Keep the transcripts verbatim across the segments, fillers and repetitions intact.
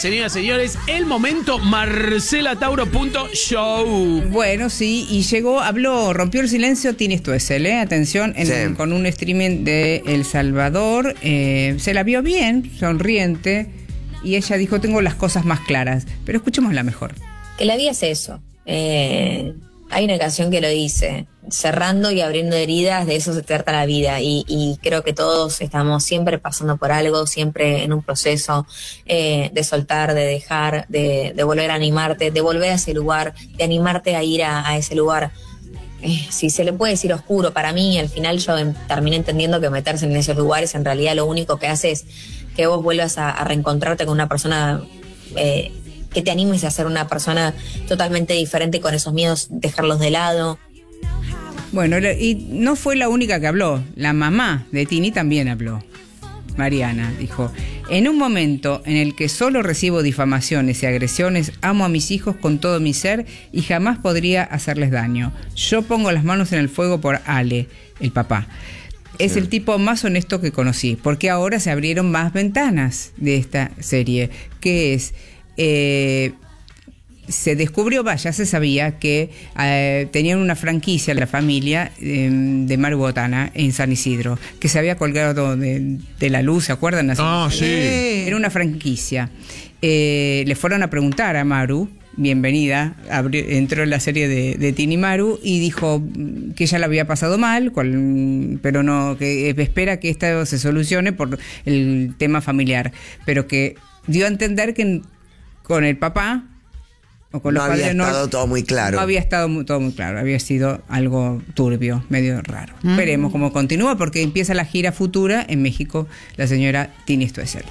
señoras y señores, el momento marcela tauro punto show. Bueno, sí, y llegó, habló, rompió el silencio Tini Stoessel, ¿eh? Atención, en, Sí. con un streaming de El Salvador. Eh, se la vio bien, sonriente, y ella dijo, tengo las cosas más claras. Pero escuchémosla mejor. Que la vida es eso. Eh, hay una canción que lo dice, cerrando y abriendo heridas, de eso se trata la vida. Y, y creo que todos estamos siempre pasando por algo, siempre en un proceso eh, de soltar, de dejar, de, de volver a animarte, de volver a ese lugar, de animarte a ir a, a ese lugar. Eh, si se le puede decir oscuro, para mí al final yo en, terminé entendiendo que meterse en esos lugares en realidad lo único que hace es que vos vuelvas a, a reencontrarte con una persona eh, que te animes a ser una persona totalmente diferente, con esos miedos, dejarlos de lado. Bueno, y no fue la única que habló. La mamá de Tini también habló. Mariana dijo, en un momento en el que solo recibo difamaciones y agresiones, amo a mis hijos con todo mi ser y jamás podría hacerles daño. Yo pongo las manos en el fuego por Ale, el papá. Es sí. el tipo más honesto que conocí, porque ahora se abrieron más ventanas de esta serie, que es... Eh, se descubrió, va, ya se sabía que eh, tenían una franquicia la familia eh, de Maru Botana en San Isidro, que se había colgado de, de la luz, ¿se acuerdan? Ah, sí. Era una franquicia. Eh, le fueron a preguntar a Maru, bienvenida, abrió, entró en la serie de, de Tini Maru y dijo que ella la había pasado mal, cual, pero no, que espera que esto se solucione por el tema familiar, pero que dio a entender que con el papá o con no los había padres estado no, todo muy claro. No había estado muy, todo muy claro, había sido algo turbio, medio raro. Mm. Veremos cómo continúa, porque empieza la gira futura en México, la señora Tini Stoessel.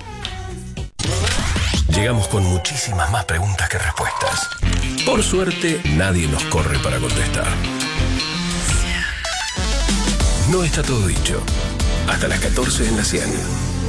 Llegamos con muchísimas más preguntas que respuestas. Por suerte, nadie nos corre para contestar. No está todo dicho. Hasta las catorce en la cien.